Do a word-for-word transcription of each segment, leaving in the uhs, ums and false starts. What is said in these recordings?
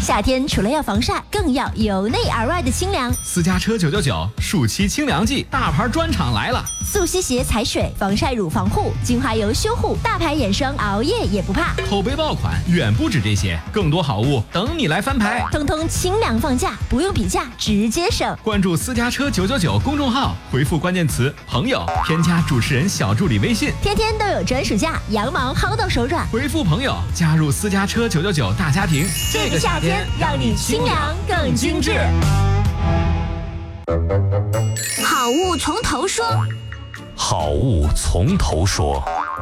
夏天除了要防晒，更要由内而外的清凉。 私家车九九九暑期清凉季，大牌专场来了！ 速吸鞋踩水，防晒乳防护，精华油修护，大牌眼霜熬夜也不怕。 口碑爆款远不止这些，更多好物等你来翻牌。 通通清凉放价，不用比价，直接省。 关注私家车九九九公众号，回复关键词朋友，添加主持人小助理微信， 天天都有专属价，羊毛薅到手软。 回复朋友，加入私家车九九九大家庭。 这个夏天让你清凉更精致。好物从头说。 好物从头说。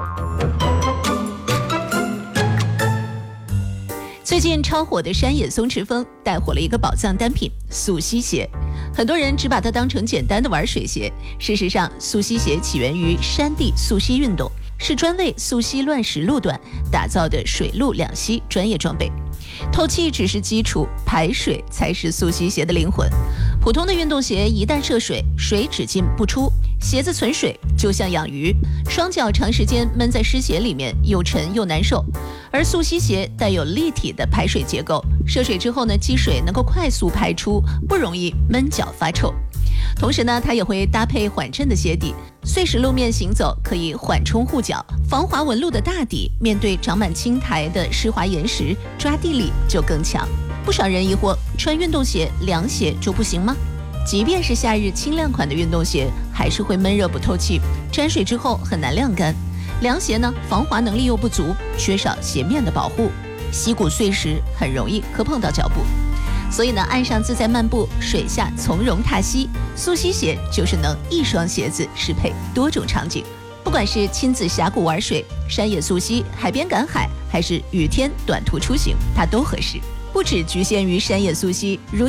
最近超火的山野松弛风带火了一个宝藏单品速吸鞋，很多人只把它当成简单的玩水鞋。事实上，速吸鞋起源于山地速吸运动，是专为速吸乱石路段打造的水陆两栖专业装备。透气只是基础，排水才是速吸鞋的灵魂。普通的运动鞋一旦涉水，水只进不出，鞋子存水就像养鱼，双脚长时间闷在湿鞋里面，又沉又难受。而速吸鞋带有立体的排水结构，涉水之后呢，积水能够快速排出，不容易闷脚发臭。同时呢，它也会搭配缓震的鞋底，碎石路面行走可以缓冲护脚，防滑纹路的大底面对长满青苔的湿滑岩石，抓地力就更强。不少人疑惑，穿运动鞋凉鞋就不行吗？即便是夏日轻量款的运动鞋，还是会闷热不透气，沾水之后很难晾干。凉鞋呢，防滑能力又不足，缺少鞋面的保护，溪谷碎石很容易磕碰到脚部。所以呢，岸上自在漫步，水下从容踏溪，速吸鞋就是能一双鞋子适配多种场景。不管是亲子峡谷玩水、山野速吸、海边赶海，还是雨天短途出行，它都合适。不只局限于山野速吸，如